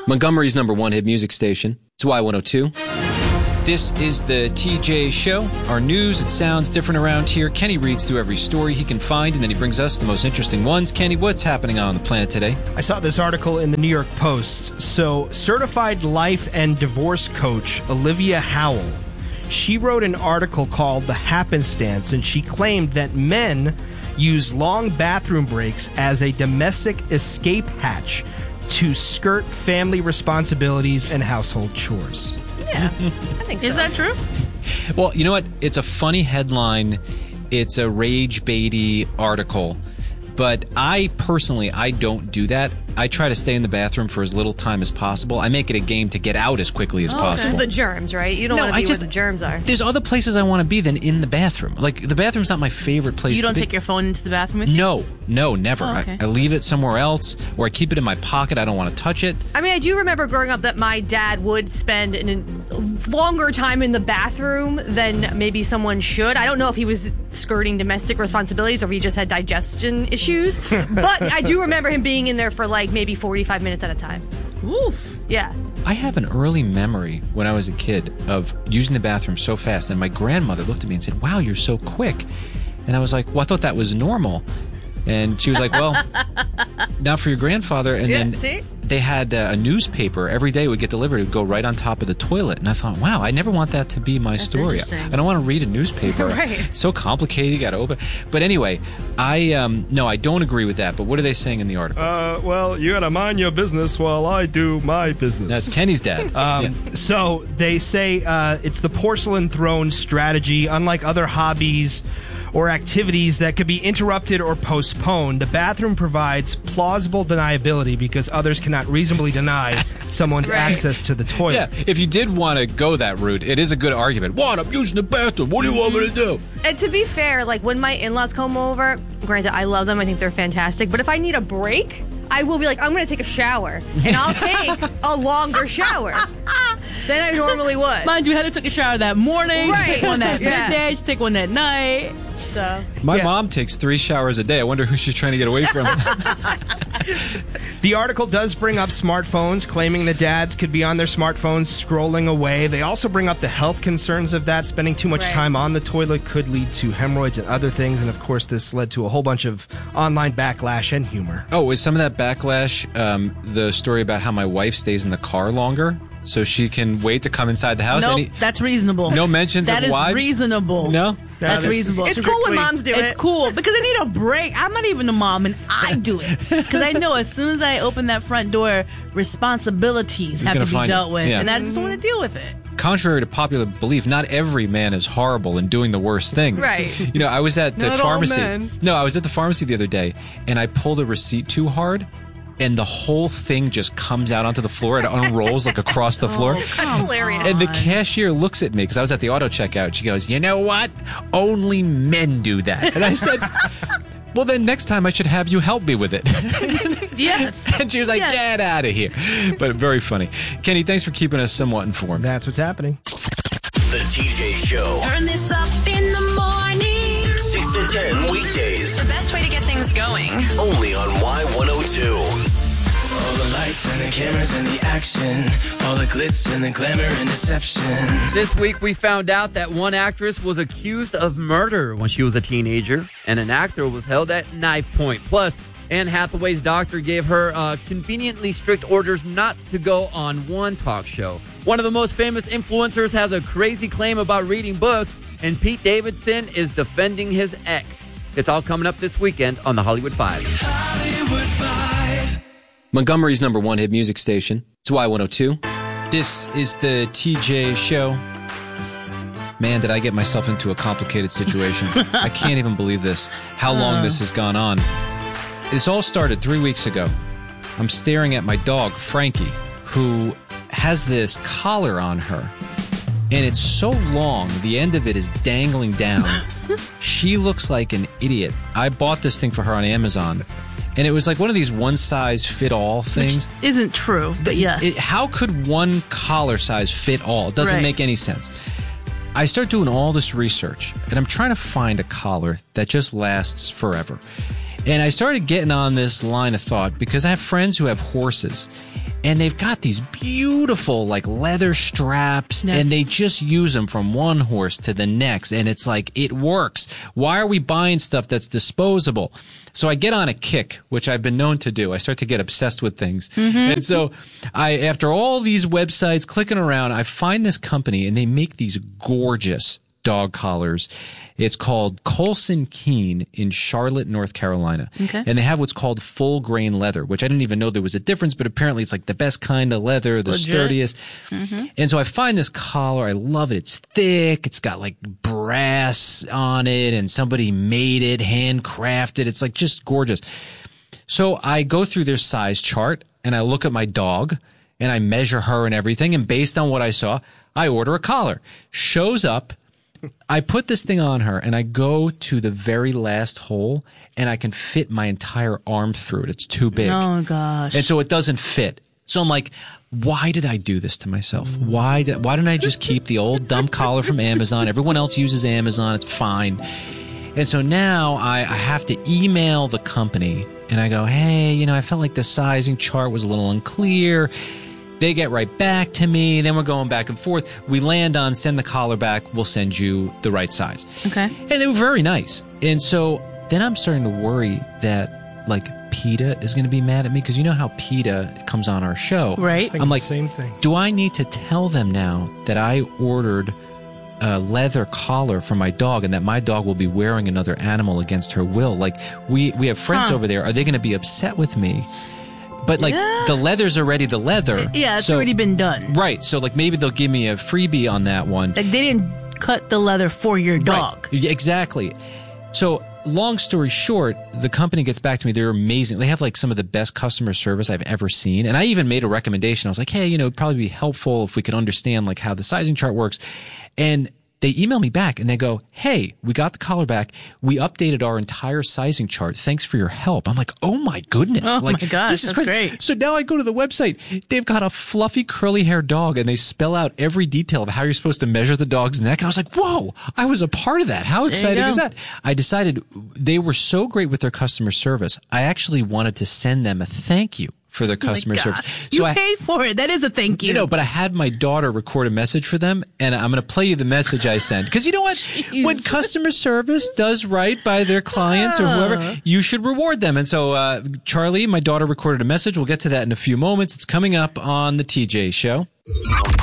Montgomery's #1 hit music station. It's Y102. This is the TJ Show. Our news, it sounds different around here. Kenny reads through every story he can find, and then he brings us the most interesting ones. Kenny, what's happening on the planet today? I saw this article in the New York Post. So, certified life and divorce coach Olivia Howell, she wrote an article called The Happenstance, and she claimed that men use long bathroom breaks as a domestic escape hatch to skirt family responsibilities and household chores. Yeah, I think so. Is that true? Well, you know what? It's a funny headline. It's a rage-baity article. But I don't do that. I try to stay in the bathroom for as little time as possible. I make it a game to get out as quickly as possible. This is the germs, right? You don't want to be where the germs are. There's other places I want to be than in the bathroom. Like, the bathroom's not my favorite place to be. You don't take your phone into the bathroom with you? No, never. Oh, okay. I leave it somewhere else, or I keep it in my pocket. I don't want to touch it. I mean, I do remember growing up that my dad would spend a longer time in the bathroom than maybe someone should. I don't know if he was skirting domestic responsibilities or if he just had digestion issues. But I do remember him being in there for like maybe 45 minutes at a time. Oof. Yeah. I have an early memory when I was a kid of using the bathroom so fast, and my grandmother looked at me and said, "Wow, you're so quick." And I was like, well, I thought that was normal. And she was like, well, not for your grandfather. And then they had a newspaper every day would get delivered. It would go right on top of the toilet. And I thought, wow, I never want that to be my story. I don't want to read a newspaper. Right. It's so complicated. You got to open. But anyway, I don't agree with that. But what are they saying in the article? Well, you got to mind your business while I do my business. That's Kenny's dad. So they say it's the porcelain throne strategy. Unlike other hobbies or activities that could be interrupted or postponed, the bathroom provides plausible deniability because others cannot reasonably deny someone's access to the toilet. Yeah, if you did want to go that route, it is a good argument. What? I'm using the bathroom. What do you want me to do? And to be fair, like when my in-laws come over, granted, I love them. I think they're fantastic. But if I need a break, I will be like, I'm going to take a shower. And I'll take a longer shower than I normally would. Mind you, Heather took a shower that morning. Right. She took one that midday. She took one that night. So. My mom takes 3 showers a day. I wonder who she's trying to get away from. The article does bring up smartphones, claiming that dads could be on their smartphones scrolling away. They also bring up the health concerns of that. Spending too much time on the toilet could lead to hemorrhoids and other things. And, of course, this led to a whole bunch of online backlash and humor. Oh, is some of that backlash the story about how my wife stays in the car longer so she can wait to come inside the house? Nope, that's reasonable. No mentions of wives? That is reasonable. No? That's reasonable. It's cool when moms do it. It's cool because I need a break. I'm not even a mom, and I do it because I know as soon as I open that front door, responsibilities have to be dealt with, and I just want to deal with it. Contrary to popular belief, not every man is horrible and doing the worst thing. Right. You know, I was at the Not pharmacy. all men. No, I was at the pharmacy the other day, and I pulled a receipt too hard, and the whole thing just comes out onto the floor and unrolls like across the floor. That's hilarious. And the cashier looks at me because I was at the auto checkout. She goes, "You know what? Only men do that." And I said, "Well, then next time I should have you help me with it." Yes. And she was like, "Get out of here." But very funny. Kenny, thanks for keeping us somewhat informed. That's what's happening. The TJ Show. Turn this up in the morning. 6 to 10 weekdays. The best way to get things going. Only on Y102. All the lights and the cameras and the action. All the glitz and the glamour and deception. This week we found out that one actress was accused of murder when she was a teenager, and an actor was held at knife point. Plus, Anne Hathaway's doctor gave her conveniently strict orders not to go on one talk show. One of the most famous influencers has a crazy claim about reading books, and Pete Davidson is defending his ex. It's all coming up this weekend on the Hollywood 5. Hollywood 5. Montgomery's #1 hit music station. It's Y102. This is the TJ Show. Man, did I get myself into a complicated situation. I can't even believe this. How long this has gone on. This all started 3 weeks ago. I'm staring at my dog, Frankie, who has this collar on her. And it's so long, the end of it is dangling down. She looks like an idiot. I bought this thing for her on Amazon. And it was like one of these one-size-fit-all things. Which isn't true, but yes. How could one collar size fit all? It doesn't make any sense. I start doing all this research, and I'm trying to find a collar that just lasts forever. And I started getting on this line of thought because I have friends who have horses. And they've got these beautiful, like, leather straps, Yes. and they just use them from one horse to the next. And it's like, it works. Why are we buying stuff that's disposable? So I get on a kick, which I've been known to do. I start to get obsessed with things. And so after all these websites, clicking around, I find this company, and they make these gorgeous dog collars. It's called Colson Keene in Charlotte, North Carolina. Okay. And they have what's called full grain leather, which I didn't even know there was a difference, but apparently it's like the best kind of leather, the legit. sturdiest. And so I find this collar. I love it. It's thick. It's got like brass on it, and somebody made it, handcrafted. It's like just gorgeous. So I go through their size chart, and I look at my dog, and I measure her and everything. And based on what I saw, I order a collar. Shows up. I put this thing on her, and I go to the very last hole, and I can fit my entire arm through it. It's too big. Oh, gosh. And so it doesn't fit. So I'm like, why did I do this to myself? Why didn't I just keep the old dumb collar from Amazon? Everyone else uses Amazon. It's fine. And so now I have to email the company, and I go, hey, I felt like the sizing chart was a little unclear. They get right back to me. Then we're going back and forth. We land on send the collar back. We'll send you the right size. Okay. And they were very nice. And so then I'm starting to worry that, like, PETA is going to be mad at me, because you know how PETA comes on our show. Right. I'm like, same thing. do I need to tell them now that I ordered a leather collar for my dog, and that my dog will be wearing another animal against her will? Like, we have friends over there. Are they going to be upset with me? But, like, the leather's already the leather. Yeah, it's already been done. Right. So, like, maybe they'll give me a freebie on that one. Like, they didn't cut the leather for your dog. Right. Exactly. So, long story short, the company gets back to me. They're amazing. They have, like, some of the best customer service I've ever seen. And I even made a recommendation. I was like, hey, it'd probably be helpful if we could understand, like, how the sizing chart works. And they email me back, and they go, hey, we got the collar back. We updated our entire sizing chart. Thanks for your help. I'm like, oh my goodness. Oh like, my gosh, this is that's great. So now I go to the website. They've got a fluffy curly haired dog, and they spell out every detail of how you're supposed to measure the dog's neck. And I was like, whoa, I was a part of that. How exciting is that? I decided they were so great with their customer service. I actually wanted to send them a thank you for their customer service. So you paid for it. That is a thank you. But I had my daughter record a message for them, and I'm going to play you the message I sent. Because you know what? When customer service does right by their clients or whoever, you should reward them. And so, Charlie, my daughter, recorded a message. We'll get to that in a few moments. It's coming up on the TJ Show.